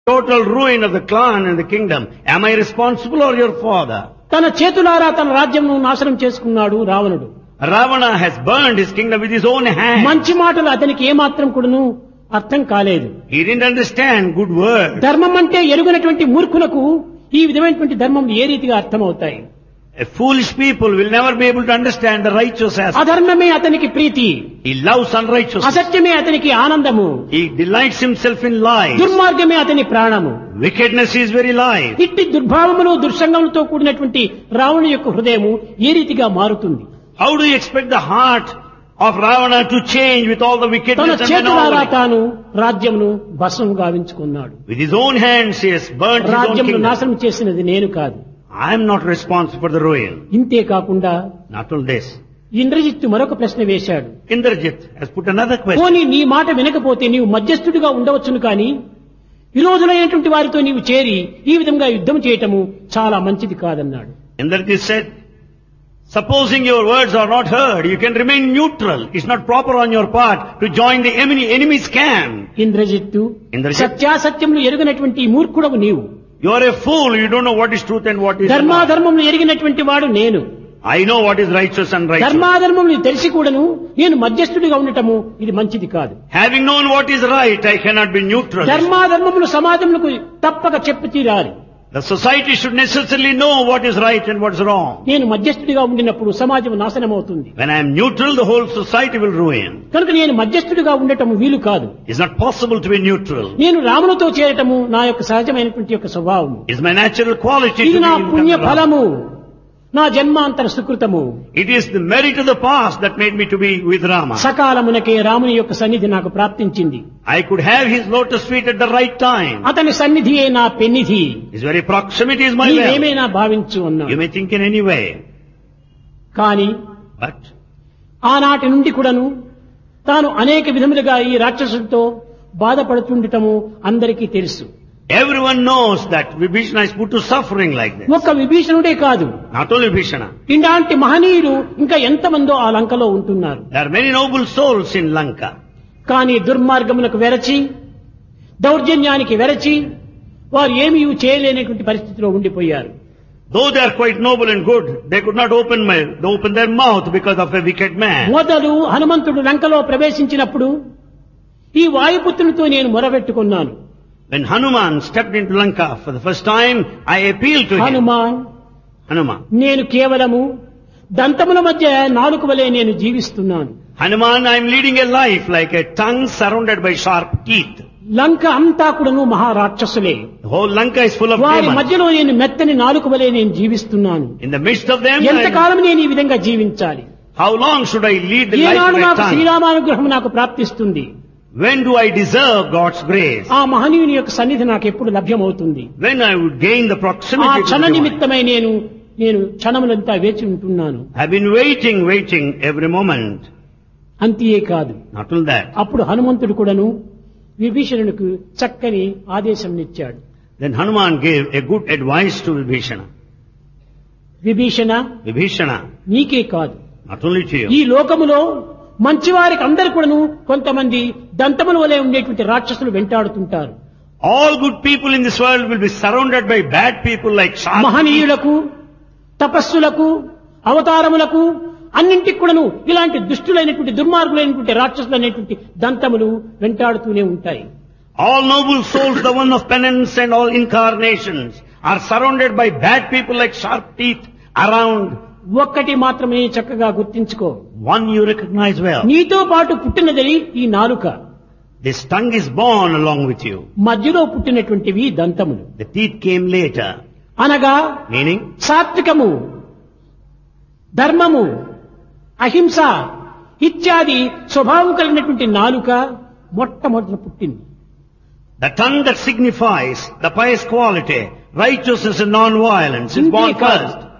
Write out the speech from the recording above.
Total ruin of the clan and the kingdom. Am I responsible or your father? తన చేతులారా తన రాజ్యంను నాశనం చేసుకున్నాడు రావణుడు. Ravana has burned his kingdom with his own hand. మంచి మాటలు అతనికి ఏమాత్రం కూడాను అర్థం కాలేదు. He didn't understand good words. ధర్మం అంటే ఎరుగనటువంటి మూర్ఖులకు ఈ విధమైనటువంటి ధర్మం ఏ రీతిగా అర్థమవుతాయి? A foolish people will never be able to understand the righteous aspect. అధర్మమే అతనికి ప్రీతి, He loves unrighteousness. అసత్యమే అతనికి ఆనందము, He delights himself in lies. దుర్మార్గమే అతని ప్రాణము. Wickedness is very life. ఇట్టి దుర్భావములు దుర్సంగములతో కూడినటువంటి రావణుని యొక్క హృదయము ఏ రీతిగా మారుతుంది? How do you expect the heart of Ravana to change with all the తన wickedness and చేతులారా all? తాను రాజ్యమును భస్మం గావించుకున్నాడు. With his own hands he has burnt his own రాజ్యమును kingdom. నాశనం చేసినది నేను కాదు. I am not responsible for the ruin. ఇంతే కాకుండా Not only this. ఇంద్రజిత్తు మరొక ప్రశ్న వేశాడు. Indrajit has put another question. పోనీ నీ మాట వినకపోతే నీవు మధ్యస్థుడిగా ఉండవచ్చును కానీ విరోధులైనటువంటి వారితో నీవు చేరి ఈ విధంగా యుద్ధం చేయటము చాలా మంచిది కాదన్నాడు. Indrajit said, supposing your words are not heard, you can remain neutral. It's not proper on your part to join the enemy's camp. Indrajit Indrajit, సత్యాసత్యములు ఎరుగనటువంటి మూర్ఖుడవు నీవు. You are a fool. You don't know what is truth and what is wrong. ధర్మాధర్మములు ఎరిగినటువంటి వాడు నేను. I know what is righteous and righteous. ధర్మాధర్మములు తెలిసి కూడాను నేను మధ్యస్థుడిగా ఉండటము ఇది మంచిది కాదు. Having known what is right, I cannot be neutral. ధర్మాధర్మములు సమాజములకు తప్పక చెప్పి తీరాలి. The society should necessarily know what is right and what is wrong. నేను మధ్యస్థుడిగా ఉండినప్పుడు సమాజం నాశనమవుతుంది. When I am neutral, the whole society will ruin. కనుక నేను మధ్యస్థుడిగా ఉండటం వీలు కాదు. It's not possible to be neutral. నేను రామునితో చేరటము నా యొక్క సహజమైనటువంటి యొక్క స్వభావం. It's my natural quality ఇది to నా be in పుణ్య Rama. ఫలము, నా జన్మాంతర సుకృతము. It is the merit of the past that made me to be with Rama. సకాలమునకే రాముని యొక్క సన్నిధి నాకు ప్రాప్తించింది. I could have his lotus feet at the right time. అతని సన్నిధియే నా పెన్నిధి. His very proximity is my will. నీవేమైనా భావించు You అన్నాడు. may think in any way. కానీ But ఆనాటి నుండి కూడాను తాను అనేక విధములుగా ఈ రాక్షసులతో బాధపడుతుండటము అందరికీ తెలుసు. everyone knows that Vibhishana is put to suffering like this. ఒక్క విభీషణుడే కాదు, Not only Vibhishana. ఇలాంటి మహనీయులు ఇంకా ఎంతమందో ఆ లంకలో ఉంటున్నారు. There are many noble souls in Lanka. కానీ దుర్మార్గములకు వెరచి, దౌర్జన్యానికి వెరచి వారు ఏమీ చేయలేనటువంటి పరిస్థితిలో ఉండిపోయారు. Though they are quite noble and good, they could not open their mouth because of a wicked man. మొదలు హనుమంతుడు లంకలో ప్రవేశించినప్పుడు ఈ వాయుపుత్రునితో నేను మొరబెట్టుకున్నాను. When Hanuman stepped into Lanka for the first time, I appealed to him. Hanuman. నేను కేవలము దంతముల మధ్య నాలుక వలె నేను జీవిస్తున్నాను. Hanuman, I am leading a life like a tongue surrounded by sharp teeth. లంక అంతా కూడాను మహారాక్షసులే. The whole Lanka is full of వారి demons. మధ్యలో నేను మెత్తని నాలుక వలె నేను జీవిస్తున్నాను. In the midst of them, ఎంతకాలం నేను ఈ విధంగా జీవించాలి? how long should I lead the life Eenadu of a నాకు tongue? శ్రీరామానుగ్రహం నాకు ప్రాప్తిస్తుంది. When do I deserve God's grace? ఆ మహనీయుని యొక్క సన్నిధి నాకు ఎప్పుడు లభ్యమవుతుంది? When I would gain the ఆ proximity to the క్షణ divine. నిమిత్తమై నేను క్షణములంతా వేచి ఉంటున్నాను. I've been waiting every moment. అంతే కాదు, Not only that. అప్పుడు హనుమంతుడు కూడాను విభీషణునికి చక్కని ఆదేశం ఇచ్చాడు. Then Hanuman gave a good advice to Vibhishana. Vibhishana, Vibhishana, నీకే కాదు, not only to ఈ you. లోకములో మంచివారికి అందరు కూడాను కొంతమంది దంతముల వలె ఉండేటువంటి రాక్షసులు వెంటాడుతుంటారు. All good people in this world will be surrounded by bad people like sharp teeth. మహనీయులకు, తపస్సులకు, అవతారములకు అన్నింటికి కూడాను ఇలాంటి దుష్టులైనటువంటి దుర్మార్గులైనటువంటి రాక్షసులు అనేటువంటి దంతములు వెంటాడుతూనే ఉంటాయి. All noble souls, the one of penance and all incarnations, are surrounded by bad people like sharp teeth around. ఒక్కటి మాత్రమే చక్కగా గుర్తించుకో, One you recognize well. నీతో పాటు పుట్టినది ఈ నాలుక, This tongue is born along with you. మధ్యలో పుట్టినటువంటివి దంతములు. The teeth came later. అనగా Meaning, సాత్వికము, ధర్మము, అహింస ఇత్యాది స్వభావం కలిగినటువంటి నాలుక మొట్టమొదట పుట్టింది. the tongue that signifies the pious quality, righteousness and non-violence is born ఇంతే కాదు, first.